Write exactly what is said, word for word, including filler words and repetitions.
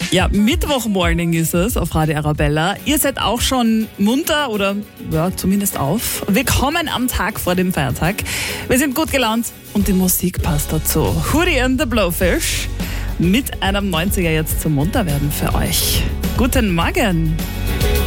Ja, Mittwochmorning ist es auf Radio Arabella. Ihr seid auch schon munter oder ja, zumindest auf. Willkommen am Tag vor dem Feiertag. Wir sind gut gelaunt und die Musik passt dazu. Hootie and the Blowfish mit einem neunziger jetzt zum Munterwerden für euch. Guten Morgen.